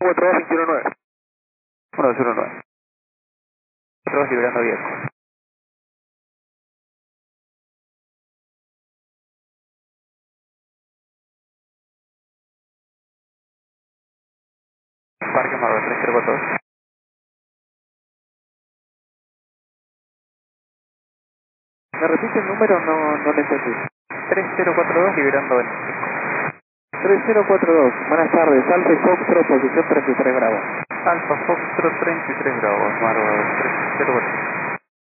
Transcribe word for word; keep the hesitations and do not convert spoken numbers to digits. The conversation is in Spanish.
cuatro dos uno nueve. uno dos uno nueve. cuatro dos liberando viejo. Parque Amado tres cero cuatro dos. ¿Me repite el número? No, no le entendí. tres cero cuatro dos liberando veinticinco. tres cero cuatro dos. Buenas tardes. Alfa y Foxtrot, posición treinta y tres Bravo. Alfa Foxtrot treinta y tres Bravo, Maro tres cero cuatro.